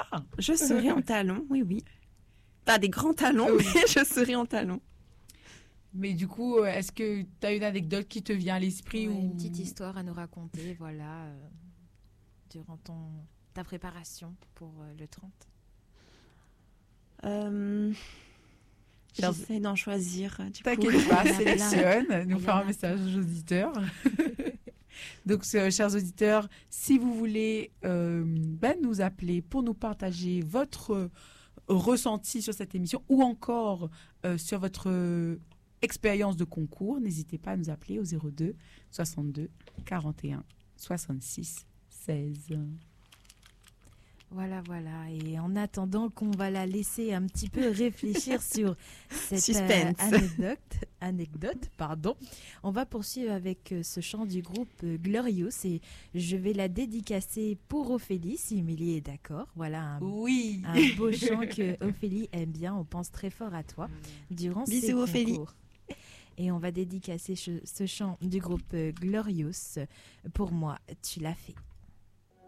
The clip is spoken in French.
Je serai en talons, oui, oui. Pas des grands talons, Oui. mais je serai en talons. Mais du coup, est-ce que tu as une anecdote qui te vient à l'esprit Ouais, ou... une petite histoire à nous raconter, voilà, durant ta préparation pour le 30. J'essaie d'en choisir, du coup. T'inquiète pas, Il y en a sélectionne, plein. nous Il y faire en un a message aux auditeurs. Donc, chers auditeurs, si vous voulez nous appeler pour nous partager votre ressenti sur cette émission ou encore sur votre expérience de concours, n'hésitez pas à nous appeler au 02 62 41 66 16. Voilà. Et en attendant qu'on va la laisser un petit peu réfléchir sur cette Suspense. anecdote, on va poursuivre avec ce chant du groupe Glorious et je vais la dédicacer pour Ophélie, si Émilie est d'accord. Voilà Oui. un beau chant que Ophélie aime bien. On pense très fort à toi durant ces Bisous, Ophélie. concours. Et on va dédicacer ce chant du groupe Glorious. Pour moi, tu l'as fait.